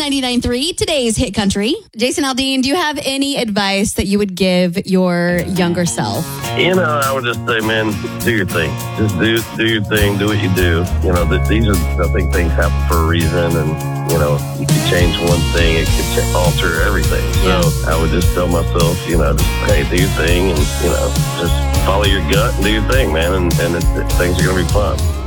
99.3, today's Hit Country. Jason Aldean, do you have any advice that you would give your younger self? I would just say, man, do your thing. Just do your thing, do what you do. I think things happen for a reason, and, you can change one thing, it could alter everything. So I would just tell myself, just, hey, do your thing, and, just follow your gut and do your thing, man, and things are going to be fun.